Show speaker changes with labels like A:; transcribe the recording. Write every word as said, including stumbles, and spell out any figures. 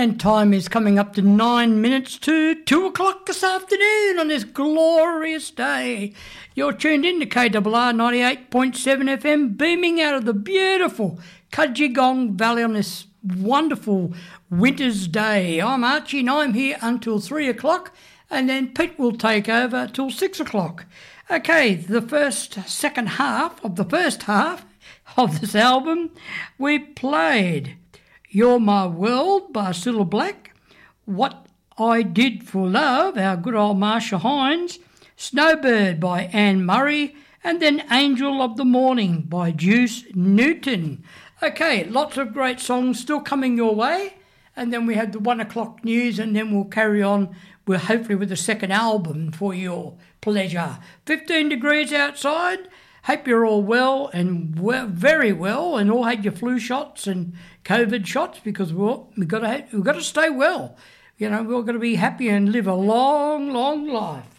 A: And time is coming up to nine minutes to two o'clock this afternoon on this glorious day. You're tuned in to K R R ninety-eight point seven F M, beaming out of the beautiful Kudgegong Valley on this wonderful winter's day. I'm Archie and I'm here until three o'clock, and then Pete will take over till six o'clock. Okay, the first, second half of the first half of this album, we played You're My World by Cilla Black, What I Did for Love, our good old Marsha Hines, Snowbird by Anne Murray, and then Angel of the Morning by Juice Newton. Okay, lots of great songs still coming your way, and then we have the one o'clock news, and then we'll carry on with hopefully with the second album for your pleasure. fifteen degrees outside. Hope you're all well and well, very well, and all had your flu shots and COVID shots, because we're, we've got to we've got to stay well. You know, we're going to be happy and live a long, long life.